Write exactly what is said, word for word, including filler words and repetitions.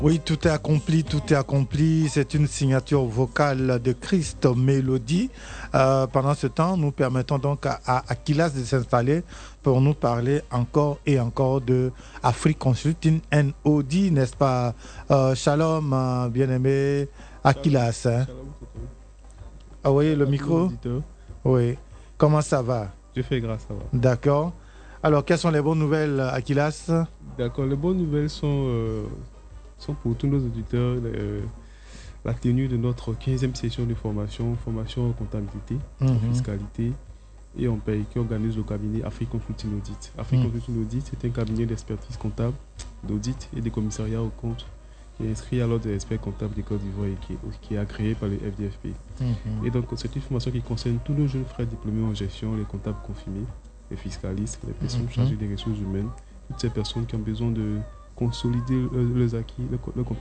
Oui, tout est accompli, tout est accompli. C'est une signature vocale de Christ Mélodie. Euh, pendant ce temps, nous permettons donc à, à Akilas de s'installer pour nous parler encore et encore de Afrique Consulting N O D, n'est-ce pas? Euh, shalom, euh, bien-aimé Akilas. Hein? Ah oui, le micro? Oui. Comment ça va? Je fais grâce, ça va. D'accord. Alors, quelles sont les bonnes nouvelles, Akilas? D'accord, les bonnes nouvelles sont, euh, sont pour tous nos auditeurs euh, la tenue de notre quinzième session de formation, formation en comptabilité, en Mhm. fiscalité et en paye, qui organise le cabinet Afrique Consulting Audit. Afrique Mhm. Consulting Audit, c'est un cabinet d'expertise comptable, d'audit et de commissariat aux comptes qui est inscrit à l'ordre des experts comptables des Côte d'Ivoire et qui, qui est agréé par le F D F P. Mhm. Et donc, c'est une formation qui concerne tous nos jeunes frères diplômés en gestion, les comptables confirmés, les fiscalistes, les personnes Mhm. chargées des ressources humaines, toutes ces personnes qui ont besoin de consolider leurs acquis, leurs compétences